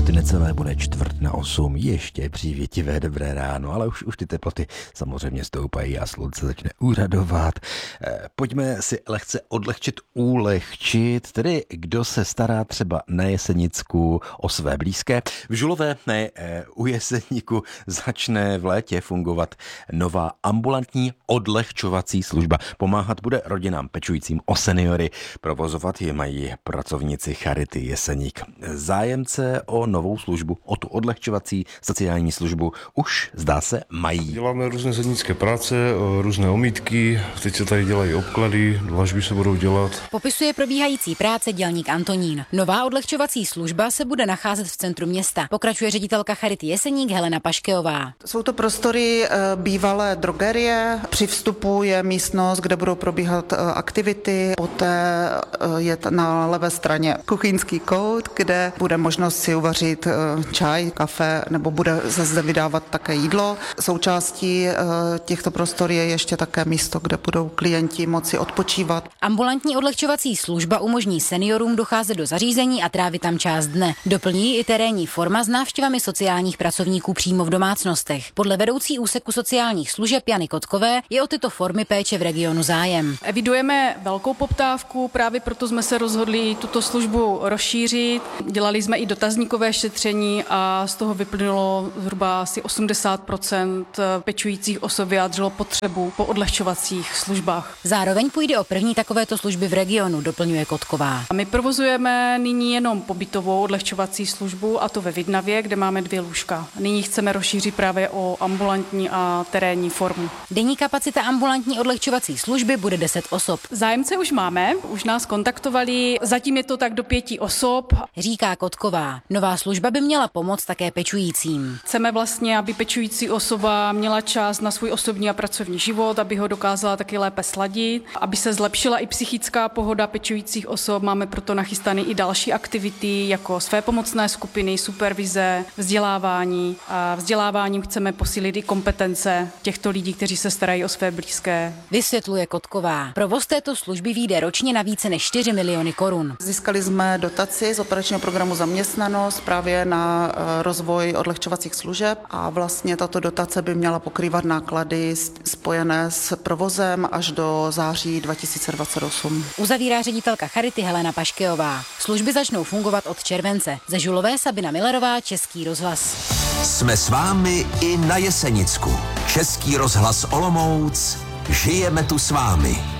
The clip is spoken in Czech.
minuty necelé bude 7:45, ještě přívětivé dobré ráno, ale už ty teploty samozřejmě stoupají a slunce začne úřadovat. Pojďme si lehce ulehčit, tedy kdo se stará třeba na Jesenicku o své blízké. V Žulové u Jeseníku začne v létě fungovat nová ambulantní odlehčovací služba. Pomáhat bude rodinám pečujícím o seniory. Provozovat je mají pracovníci Charity Jeseník. Zájemce o novou službu, o tu odlehčovací sociální službu už zdá se mají. Děláme různé zednické práce, různé omítky, teď se tady dělají obklady, dlažby se budou dělat. Popisuje probíhající práce dělník Antonín. Nová odlehčovací služba se bude nacházet v centru města. Pokračuje ředitelka Charity Jeseník Helena Paškeová. Jsou to prostory bývalé drogerie. Při vstupu je místnost, kde budou probíhat aktivity. Poté je na levé straně kuchyňský kout, kde bude možnost si uvařit čaj, kafe, nebo bude zde vydávat také jídlo. Součástí těchto prostor je ještě také místo, kde budou klienti moci odpočívat. Ambulantní odlehčovací služba umožní seniorům docházet do zařízení a trávit tam část dne. Doplní i terénní forma s návštěvami sociálních pracovníků přímo v domácnostech. Podle vedoucí úseku sociálních služeb Jany Kotkové je o tyto formy péče v regionu zájem. Evidujeme velkou poptávku, právě proto jsme se rozhodli tuto službu rozšířit. Dělali jsme i dotazníkové šetření a z toho vyplynulo zhruba asi 80% pečujících osob vyjádřilo potřebu po odlehčovacích službách. Zároveň půjde o první takovéto služby v regionu, doplňuje Kotková. My provozujeme nyní jenom pobytovou odlehčovací službu, a to ve Vidnavě, kde máme 2 lůžka. Nyní chceme rozšířit právě o ambulantní a terénní formu. Denní kapacita ambulantní odlehčovací služby bude 10 osob. Zájemce už máme, už nás kontaktovali, zatím je to tak do 5 osob. Říká Kotková. Nová služba by měla pomoct také pečujícím. Chceme vlastně, aby pečující osoba měla čas na svůj osobní a pracovní život, aby ho dokázala taky lépe sladit, aby se zlepšila i psychická pohoda pečujících osob. Máme proto nachystané i další aktivity, jako svépomocné skupiny, supervize, vzdělávání. A vzděláváním chceme posílit i kompetence těchto lidí, kteří se starají o své blízké. Vysvětluje Kotková. Provoz této služby vyjde ročně na více než 4 miliony korun. Získali jsme dotaci z operačního programu Zaměstnanost právě na rozvoj odlehčovacích služeb a vlastně tato dotace by měla pokrývat náklady spojené s provozem až do září 2028. Uzavírá ředitelka Charity Helena Paškeová. Služby začnou fungovat od července. Ze Žulové Sabina Millerová, Český rozhlas. Jsme s vámi i na Jesenicku. Český rozhlas Olomouc. Žijeme tu s vámi.